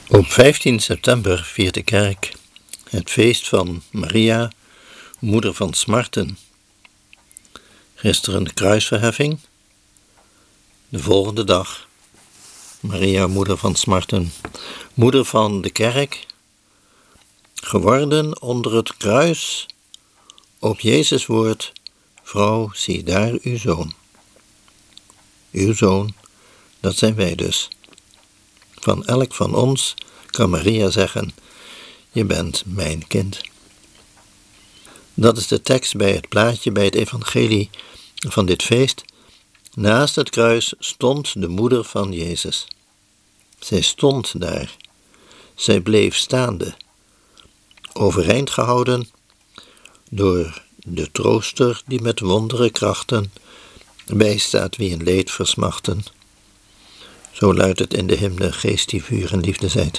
Op 15 september viert de kerk het feest van Maria, moeder van smarten. Gisteren de kruisverheffing. De volgende dag Maria, moeder van smarten, moeder van de kerk, geworden onder het kruis, op Jezus woord: vrouw, zie daar uw zoon. Uw zoon, dat zijn wij dus. Van elk van ons kan Maria zeggen: je bent mijn kind. Dat is de tekst bij het plaatje bij het evangelie van dit feest. Naast het kruis stond de moeder van Jezus. Zij stond daar. Zij bleef staande, overeind gehouden door de trooster die met wondere krachten bijstaat wie in leed versmachten. Zo luidt het in de hymne Geest die vuur en liefde zijt.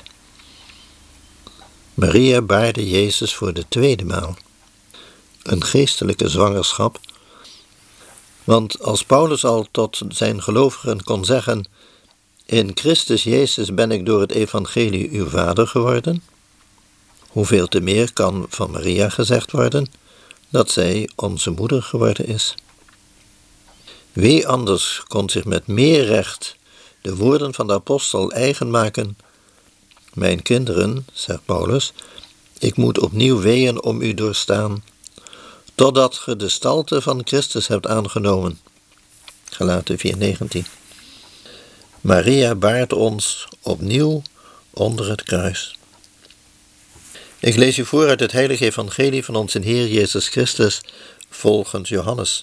Maria baarde Jezus voor de tweede maal. Een geestelijke zwangerschap. Want als Paulus al tot zijn gelovigen kon zeggen: in Christus Jezus ben ik door het evangelie uw vader geworden, hoeveel te meer kan van Maria gezegd worden dat zij onze moeder geworden is. Wie anders kon zich met meer recht de woorden van de apostel eigen maken: mijn kinderen, zegt Paulus, ik moet opnieuw weeën om u doorstaan, totdat ge de stalte van Christus hebt aangenomen. Galaten 4:19. Maria baart ons opnieuw onder het kruis. Ik lees u voor uit het heilige evangelie van onze Heer Jezus Christus volgens Johannes.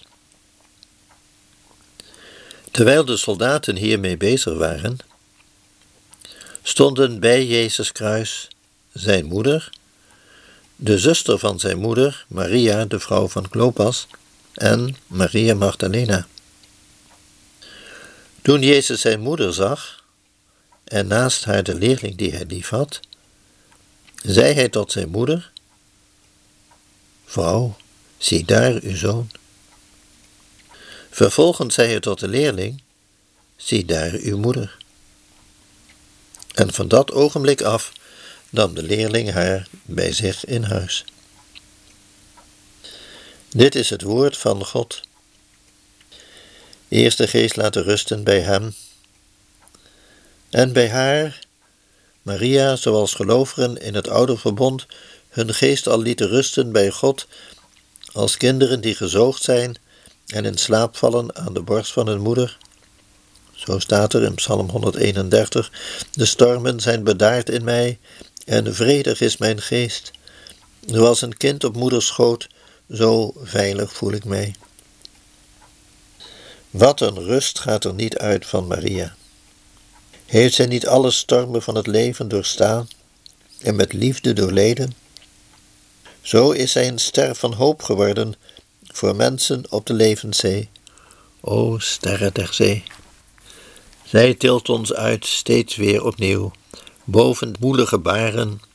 Terwijl de soldaten hiermee bezig waren, stonden bij Jezus kruis zijn moeder, de zuster van zijn moeder, Maria, de vrouw van Klopas, en Maria Magdalena. Toen Jezus zijn moeder zag, en naast haar de leerling die hij liefhad, zei hij tot zijn moeder: vrouw, zie daar uw zoon. Vervolgens zei hij tot de leerling: zie daar uw moeder. En van dat ogenblik af nam de leerling haar bij zich in huis. Dit is het woord van God. Eerst de Geest laten rusten bij hem en bij haar, Maria, zoals gelovigen in het oude verbond hun geest al lieten rusten bij God, als kinderen die gezoogd zijn en in slaap vallen aan de borst van hun moeder. Zo staat er in Psalm 131, de stormen zijn bedaard in mij en vredig is mijn geest. Zoals een kind op moeders schoot, zo veilig voel ik mij. Wat een rust gaat er niet uit van Maria. Heeft zij niet alle stormen van het leven doorstaan en met liefde doorleden? Zo is zij een ster van hoop geworden voor mensen op de levenszee. O sterren der zee! Zij tilt ons uit steeds weer opnieuw, boven woelige baren